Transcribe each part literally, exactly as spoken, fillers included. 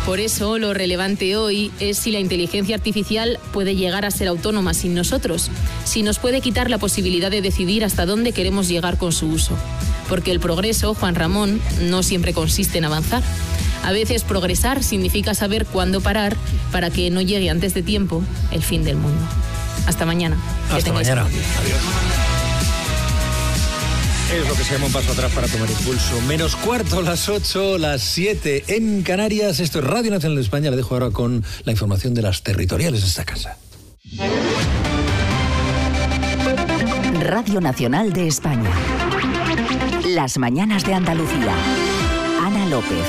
Por eso, lo relevante hoy es si la inteligencia artificial puede llegar a ser autónoma sin nosotros, si nos puede quitar la posibilidad de decidir hasta dónde queremos llegar con su uso. Porque el progreso, Juan Ramón, no siempre consiste en avanzar. A veces progresar significa saber cuándo parar para que no llegue antes de tiempo el fin del mundo. Hasta mañana. Hasta mañana. Adiós. Es lo que se llama un paso atrás para tomar impulso. Menos cuarto, las ocho, las siete en Canarias. Esto es Radio Nacional de España. Le dejo ahora con la información de las territoriales de esta casa. Radio Nacional de España. Las mañanas de Andalucía. Ana López.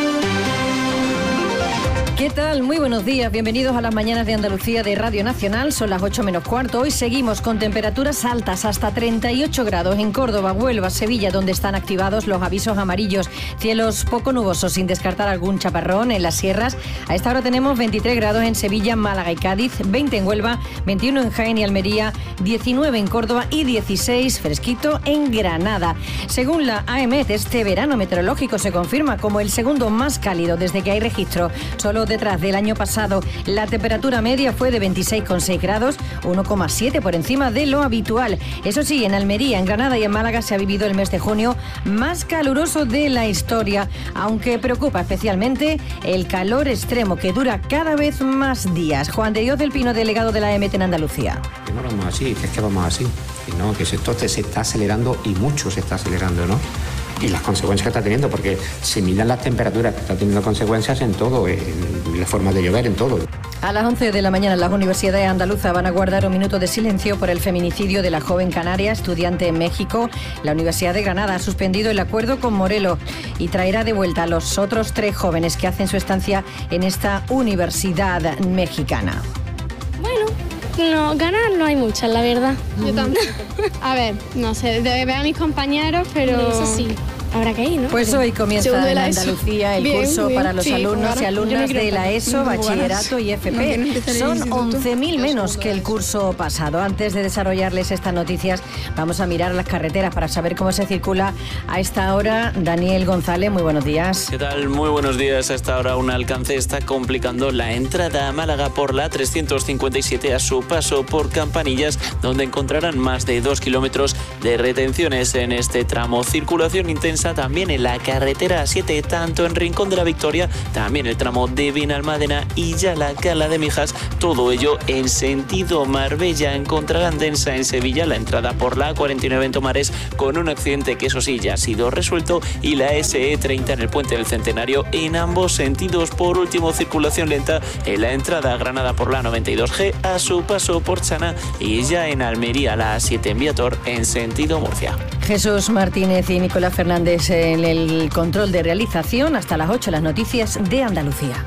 ¿Qué tal? Muy buenos días, bienvenidos a las mañanas de Andalucía de Radio Nacional, son las ocho menos cuarto. Hoy seguimos con temperaturas altas, hasta treinta y ocho grados en Córdoba, Huelva, Sevilla, donde están activados los avisos amarillos. Cielos poco nubosos, sin descartar algún chaparrón en las sierras. A esta hora tenemos veintitrés grados en Sevilla, Málaga y Cádiz, veinte en Huelva, veintiuno en Jaén y Almería, diecinueve en Córdoba y dieciséis fresquito en Granada. Según la AEMET, este verano meteorológico se confirma como el segundo más cálido desde que hay registro. Solo detrás del año pasado, la temperatura media fue de veintiséis coma seis grados, uno coma siete por encima de lo habitual. Eso sí, en Almería, en Granada y en Málaga se ha vivido el mes de junio más caluroso de la historia, aunque preocupa especialmente el calor extremo que dura cada vez más días. Juan de Dios del Pino, delegado de la AEMET en Andalucía. No vamos así, que es que vamos así, y no, que esto se está acelerando y mucho se está acelerando, ¿no? Y las consecuencias que está teniendo, porque se miran las temperaturas, que está teniendo consecuencias en todo, en la forma de llover, en todo. A las once de la mañana las universidades andaluzas van a guardar un minuto de silencio por el feminicidio de la joven canaria, estudiante en México. La Universidad de Granada ha suspendido el acuerdo con Morelos y traerá de vuelta a los otros tres jóvenes que hacen su estancia en esta universidad mexicana. Bueno, no, ganar no hay muchas, la verdad. Yo tampoco. A ver, no sé, de ver a mis compañeros, pero... Eso sí. Habrá que ir, ¿no? Pues hoy comienza en Andalucía el bien, curso bien, para los sí, alumnos y alumnas de la ESO, bachillerato y F P. No, Son once mil menos que el curso pasado. Antes de desarrollarles estas noticias, vamos a mirar las carreteras para saber cómo se circula a esta hora. Daniel González, muy buenos días. ¿Qué tal? Muy buenos días. A esta hora un alcance está complicando la entrada a Málaga por la trescientos cincuenta y siete a su paso por Campanillas, donde encontrarán más de dos kilómetros de retenciones en este tramo. Circulación intensa también en la carretera A siete, tanto en Rincón de la Victoria, también el tramo de Benalmádena y ya la Cala de Mijas, todo ello en sentido Marbella. Encontrarán densa en Sevilla la entrada por la cuarenta y nueve en Tomares, con un accidente que eso sí ya ha sido resuelto, y la S E treinta en el Puente del Centenario en ambos sentidos. Por último, circulación lenta en la entrada a Granada por la noventa y dos G a su paso por Chana, y ya en Almería la A siete en Viator en sentido Murcia. Jesús Martínez y Nicolás Fernández en el control de realización. Hasta las ocho las noticias de Andalucía.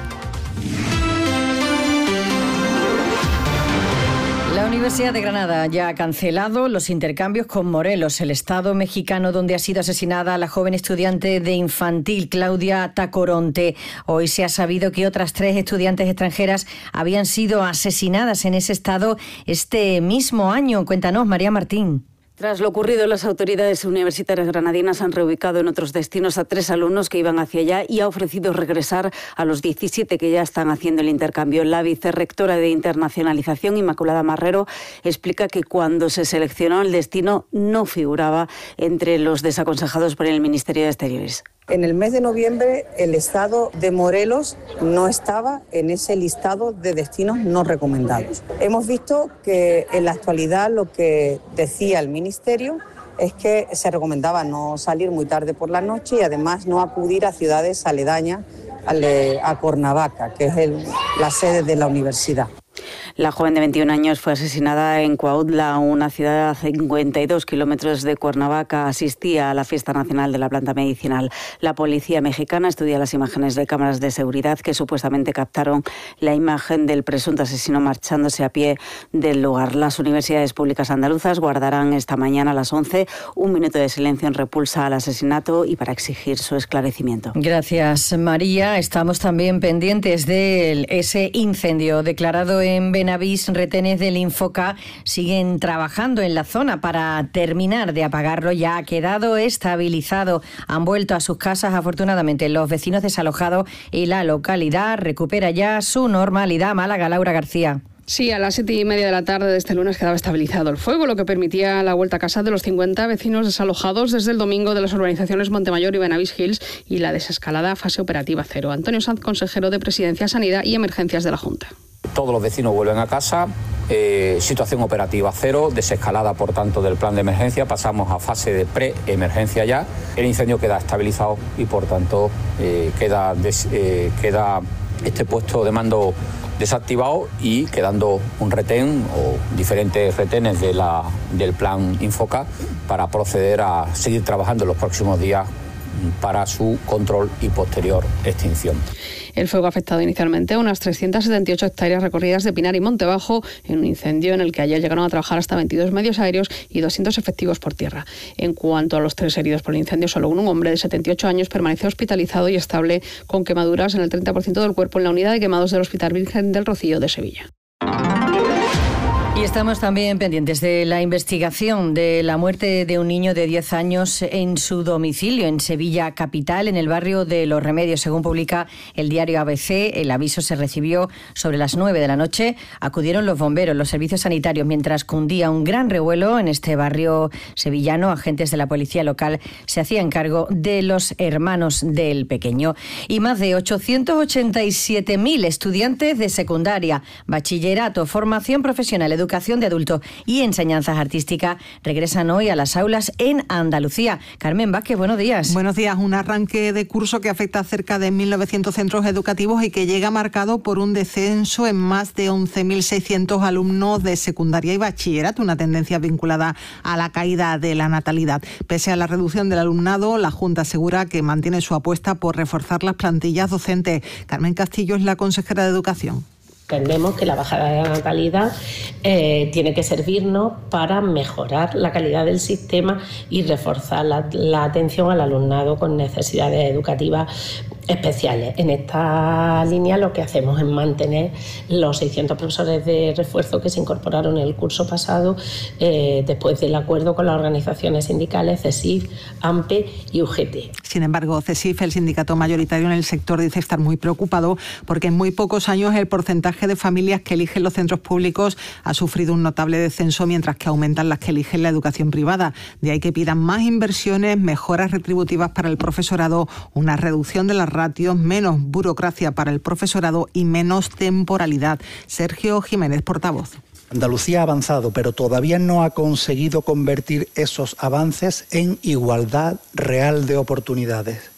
La Universidad de Granada ya ha cancelado los intercambios con Morelos, el estado mexicano donde ha sido asesinada la joven estudiante de infantil Claudia Tacoronte. Hoy se ha sabido que otras tres estudiantes extranjeras habían sido asesinadas en ese estado este mismo año. Cuéntanos, María Martín. Tras lo ocurrido, las autoridades universitarias granadinas han reubicado en otros destinos a tres alumnos que iban hacia allá y ha ofrecido regresar a los diecisiete que ya están haciendo el intercambio. La vicerrectora de Internacionalización, Inmaculada Marrero, explica que cuando se seleccionó el destino no figuraba entre los desaconsejados por el Ministerio de Exteriores. En el mes de noviembre el estado de Morelos no estaba en ese listado de destinos no recomendados. Hemos visto que en la actualidad lo que decía el Ministerio es que se recomendaba no salir muy tarde por la noche y además no acudir a ciudades aledañas a Cuernavaca, que es el, la sede de la universidad. La joven de veintiún años fue asesinada en Cuautla, una ciudad a cincuenta y dos kilómetros de Cuernavaca. Asistía a la fiesta nacional de la planta medicinal. La policía mexicana estudia las imágenes de cámaras de seguridad que supuestamente captaron la imagen del presunto asesino marchándose a pie del lugar. Las universidades públicas andaluzas guardarán esta mañana a las once un minuto de silencio en repulsa al asesinato y para exigir su esclarecimiento. Gracias, María. Estamos también pendientes de ese incendio declarado en Benavente Benavís, retenes del Infoca siguen trabajando en la zona para terminar de apagarlo. Ya ha quedado estabilizado. Han vuelto a sus casas, afortunadamente, los vecinos desalojados y la localidad recupera ya su normalidad. Málaga, Laura García. Sí, a las siete y media de la tarde de este lunes quedaba estabilizado el fuego, lo que permitía la vuelta a casa de los cincuenta vecinos desalojados desde el domingo de las urbanizaciones Montemayor y Benavís Hills y la desescalada a fase operativa cero. Antonio Sanz, consejero de Presidencia, Sanidad y Emergencias de la Junta. Todos los vecinos vuelven a casa, eh, situación operativa cero, desescalada por tanto del plan de emergencia, pasamos a fase de pre-emergencia ya, el incendio queda estabilizado y por tanto eh, queda, des, eh, queda este puesto de mando desactivado y quedando un retén o diferentes retenes de la, del plan Infoca para proceder a seguir trabajando en los próximos días para su control y posterior extinción. El fuego ha afectado inicialmente a unas trescientas setenta y ocho hectáreas recorridas de Pinar y Montebajo en un incendio en el que ayer llegaron a trabajar hasta veintidós medios aéreos y doscientos efectivos por tierra. En cuanto a los tres heridos por el incendio, solo un hombre de setenta y ocho años permanece hospitalizado y estable con quemaduras en el treinta por ciento del cuerpo en la unidad de quemados del Hospital Virgen del Rocío de Sevilla. Y estamos también pendientes de la investigación de la muerte de un niño de diez años en su domicilio en Sevilla capital, en el barrio de Los Remedios. Según publica el diario A B C, el aviso se recibió sobre las nueve de la noche. Acudieron los bomberos, los servicios sanitarios, mientras cundía un gran revuelo en este barrio sevillano. Agentes de la policía local se hacían cargo de los hermanos del pequeño. Y más de ochocientos ochenta y siete mil estudiantes de secundaria, bachillerato, formación profesional, educación Educación de adultos y enseñanzas artísticas regresan hoy a las aulas en Andalucía. Carmen Vázquez, buenos días. Buenos días. Un arranque de curso que afecta a cerca de mil novecientos centros educativos y que llega marcado por un descenso en más de once mil seiscientos alumnos de secundaria y bachillerato, una tendencia vinculada a la caída de la natalidad. Pese a la reducción del alumnado, la Junta asegura que mantiene su apuesta por reforzar las plantillas docentes. Carmen Castillo es la consejera de Educación. Entendemos que la bajada de la natalidad eh, tiene que servirnos para mejorar la calidad del sistema y reforzar la, la atención al alumnado con necesidades educativas especiales. En esta línea lo que hacemos es mantener los seiscientos profesores de refuerzo que se incorporaron en el curso pasado eh, después del acuerdo con las organizaciones sindicales CESIF, AMPE y U G T. Sin embargo, CESIF, el sindicato mayoritario en el sector, dice estar muy preocupado porque en muy pocos años el porcentaje de familias que eligen los centros públicos ha sufrido un notable descenso, mientras que aumentan las que eligen la educación privada. De ahí que pidan más inversiones, mejoras retributivas para el profesorado, una reducción de las ratios, menos burocracia para el profesorado y menos temporalidad. Sergio Jiménez, portavoz. Andalucía ha avanzado, pero todavía no ha conseguido convertir esos avances en igualdad real de oportunidades.